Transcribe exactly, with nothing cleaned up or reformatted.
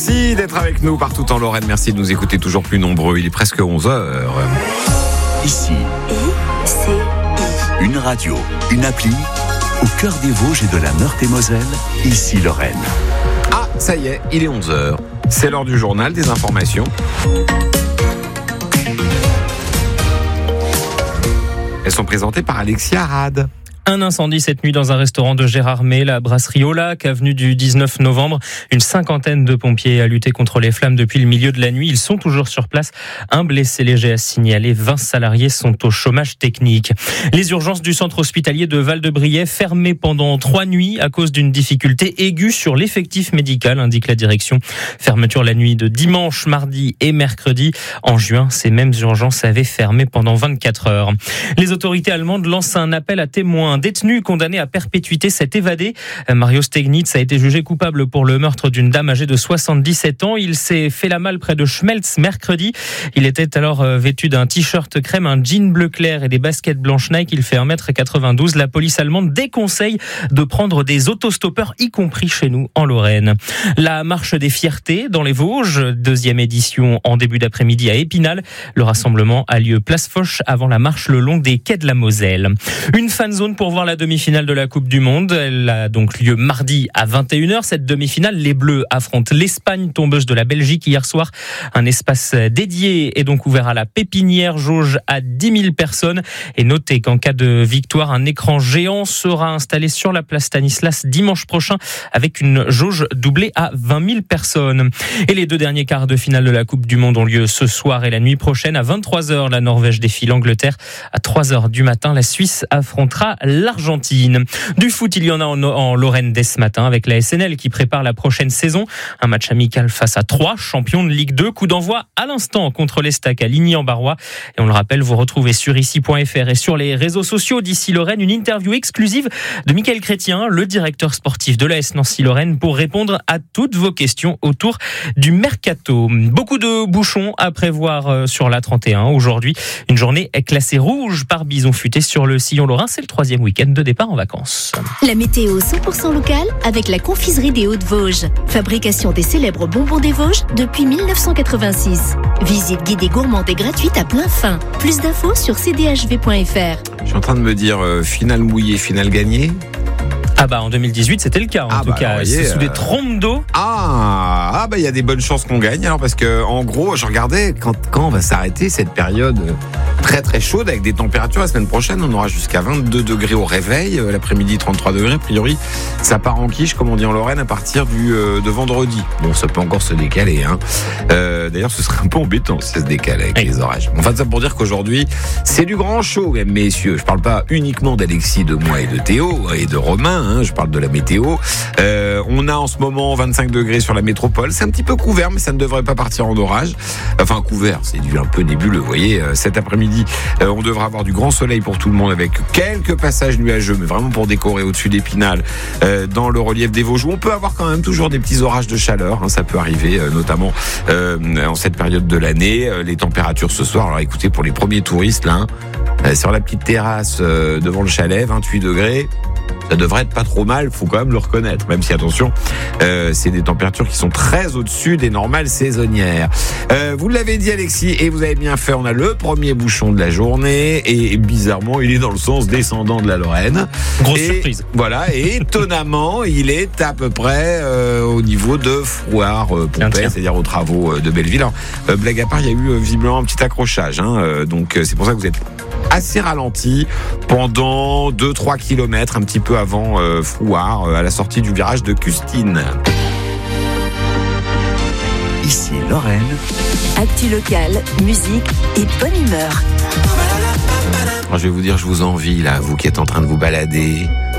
Merci d'être avec nous partout en Lorraine. Merci de nous écouter toujours plus nombreux. Il est presque onze heures. Ici, I C I. une radio, une appli, au cœur des Vosges et de la Meurthe-et-Moselle. Ici Lorraine. Ah, ça y est, il est onze heures. C'est l'heure du journal des informations. Elles sont présentées par Alexia Arad. Un incendie cette nuit dans un restaurant de Gérardmer, la brasserie Au Lac, avenue du dix-neuf novembre. Une cinquantaine de pompiers a lutté contre les flammes depuis le milieu de la nuit. Ils sont toujours sur place. Un blessé léger à signaler. vingt salariés sont au chômage technique. Les urgences du centre hospitalier de Val-de-Briey fermées pendant trois nuits à cause d'une difficulté aiguë sur l'effectif médical, indique la direction. Fermeture la nuit de dimanche, mardi et mercredi. En juin, ces mêmes urgences avaient fermé pendant vingt-quatre heures. Les autorités allemandes lancent un appel à témoins. Un détenu condamné à perpétuité s'est évadé. Mario Stegnitz a été jugé coupable pour le meurtre d'une dame âgée de soixante-dix-sept ans. Il s'est fait la malle près de Schmelz mercredi. Il était alors vêtu d'un t-shirt crème, un jean bleu clair et des baskets blanches Nike. Il fait un mètre quatre-vingt-douze. La police allemande déconseille de prendre des autostoppeurs, y compris chez nous en Lorraine. La marche des fiertés dans les Vosges, deuxième édition en début d'après-midi à Épinal. Le rassemblement a lieu place Foch avant la marche le long des quais de la Moselle. Une fan zone pour voir la demi-finale de la Coupe du Monde. Elle a donc lieu mardi à vingt et une heures. Cette demi-finale, les Bleus affrontent l'Espagne, tombeuse de la Belgique hier soir. Un espace dédié est donc ouvert à la Pépinière, jauge à dix mille personnes. Et notez qu'en cas de victoire, un écran géant sera installé sur la place Stanislas dimanche prochain avec une jauge doublée à vingt mille personnes. Et les deux derniers quarts de finale de la Coupe du Monde ont lieu ce soir et la nuit prochaine. À vingt-trois heures, la Norvège défie l'Angleterre. À trois heures du matin, la Suisse affrontera l'Argentine. Du foot, il y en a en, en Lorraine dès ce matin avec la S N L qui prépare la prochaine saison. Un match amical face à Troyes, champion de Ligue deux. Coup d'envoi à l'instant contre l'Estac à Ligny-en-Barrois. Et on le rappelle, vous retrouvez sur ici point f r et sur les réseaux sociaux d'Ici Lorraine une interview exclusive de Mickaël Chrétien, le directeur sportif de l'A S Nancy-Lorraine, pour répondre à toutes vos questions autour du mercato. Beaucoup de bouchons à prévoir sur l'A trente et un aujourd'hui. Une journée est classée rouge par bison futé sur le sillon lorrain. C'est le troisième week-end de départ en vacances. La météo cent pour cent locale avec la confiserie des Hauts-de-Vosges. Fabrication des célèbres bonbons des Vosges depuis mille neuf cent quatre-vingt-six. Visite guidée gourmande et gratuite à plein fin. Plus d'infos sur c d h v point f r. Je suis en train de me dire, euh, finale mouillée, finale gagnée. Ah bah en deux mille dix-huit c'était le cas en ah tout bah cas, alors, c'est voyez, sous des euh... trompes d'eau. Ah, ah bah il y a des bonnes chances qu'on gagne alors parce que en gros je regardais quand, quand va s'arrêter cette période très très chaude avec des températures. La semaine prochaine on aura jusqu'à vingt-deux degrés au réveil, l'après-midi trente-trois degrés, a priori ça part en quiche comme on dit en Lorraine à partir du, euh, de vendredi. Bon ça peut encore se décaler hein. euh, d'ailleurs ce serait un peu embêtant si ça se décale avec oui. les orages. Enfin ça pour dire qu'aujourd'hui c'est du grand chaud mesdames, messieurs. Je parle pas uniquement d'Alexis, de moi et de Théo et de Romain hein. Je parle de la météo. Euh, on a en ce moment vingt-cinq degrés sur la métropole. C'est un petit peu couvert, mais ça ne devrait pas partir en orage. Enfin, couvert, c'est du un peu nébuleux. Vous voyez, euh, cet après-midi, euh, on devra avoir du grand soleil pour tout le monde avec quelques passages nuageux, mais vraiment pour décorer au-dessus d'Épinal, euh, dans le relief des Vosges. On peut avoir quand même toujours des petits orages de chaleur. Hein, ça peut arriver, euh, notamment euh, en cette période de l'année. Euh, les températures ce soir, alors écoutez, pour les premiers touristes, là, hein, euh, sur la petite terrasse euh, devant le chalet, vingt-huit degrés. Ça devrait être pas trop mal, faut quand même le reconnaître, même si attention, euh, c'est des températures qui sont très au-dessus des normales saisonnières. Euh, vous l'avez dit Alexis, et vous avez bien fait, on a le premier bouchon de la journée, et bizarrement, il est dans le sens descendant de la Lorraine. Grosse et, surprise. Voilà, et étonnamment, il est à peu près euh, au niveau de Frouard, euh, Pompey, c'est-à-dire aux travaux de Belleville. Alors, euh, blague à part, il y a eu euh, visiblement un petit accrochage, hein, euh, donc euh, c'est pour ça que vous êtes assez ralenti pendant deux trois kilomètres, un petit peu avant euh, Frouard, euh, à la sortie du virage de Custine. Ici Lorraine. Actu locale, musique et bonne humeur. Alors, je vais vous dire, je vous envie là, vous qui êtes en train de vous balader